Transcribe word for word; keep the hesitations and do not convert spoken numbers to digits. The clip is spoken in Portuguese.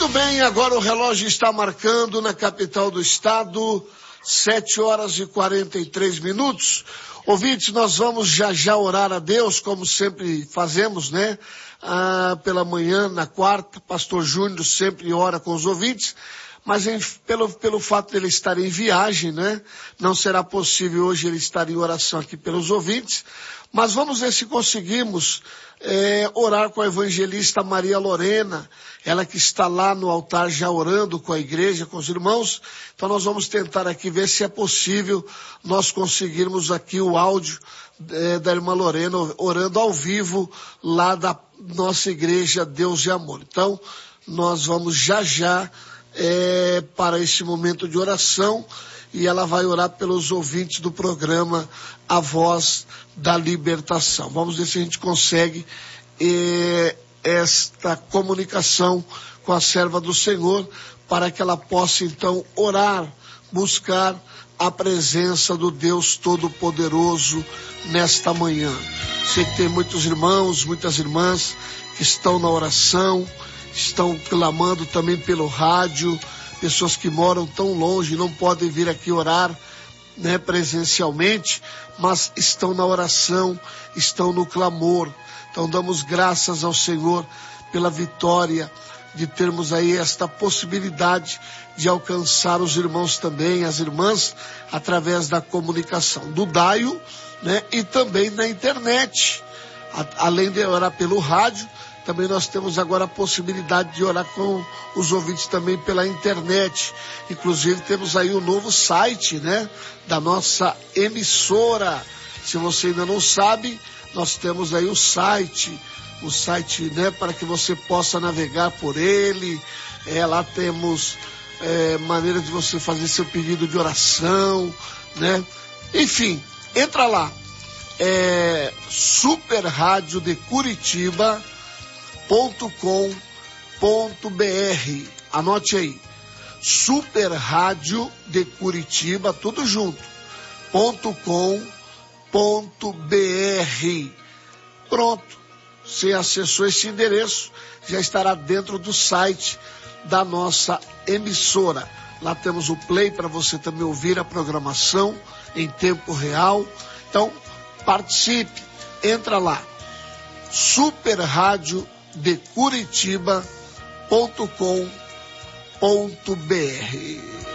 Muito bem, agora o relógio está marcando na capital do estado, sete horas e quarenta e três minutos. Ouvintes, nós vamos já já orar a Deus, como sempre fazemos, né? Ah, pela manhã, na quarta, pastor Júnior sempre ora com os ouvintes, mas em, pelo, pelo fato de ele estar em viagem, né? Não será possível hoje ele estar em oração aqui pelos ouvintes, mas vamos ver se conseguimos é, orar com a evangelista Maria Lorena, ela que está lá no altar já orando com a igreja, com os irmãos. Então nós vamos tentar aqui ver se é possível nós conseguirmos aqui o áudio é, da irmã Lorena orando ao vivo lá da nossa igreja Deus e Amor. Então nós vamos já já é, para esse momento de oração, e ela vai orar pelos ouvintes do programa A Voz da Libertação. Vamos ver se a gente consegue eh, esta comunicação com a serva do Senhor, para que ela possa então orar, buscar a presença do Deus Todo-Poderoso nesta manhã. Sei que tem muitos irmãos, muitas irmãs que estão na oração, estão clamando também pelo rádio, pessoas que moram tão longe, não podem vir aqui orar, né, presencialmente, mas estão na oração, estão no clamor. Então damos graças ao Senhor pela vitória de termos aí esta possibilidade de alcançar os irmãos também, as irmãs, através da comunicação do Daio, né, e também na internet. A, além de orar pelo rádio, também nós temos agora a possibilidade de orar com os ouvintes também pela internet. Inclusive temos aí o novo site, né, da nossa emissora. Se você ainda não sabe, nós temos aí o site, o site, né, para que você possa navegar por ele. É, lá temos é, maneira de você fazer seu pedido de oração, né? Enfim, entra lá. É Super Rádio de Curitiba ponto com ponto br. Anote aí, Super Rádio de Curitiba, tudo junto, ponto com ponto br. Pronto, você acessou esse endereço, já estará dentro do site da nossa emissora. Lá temos o play para você também ouvir a programação em tempo real. Então participe, entra lá, Super Rádio de Curitiba ponto com ponto br.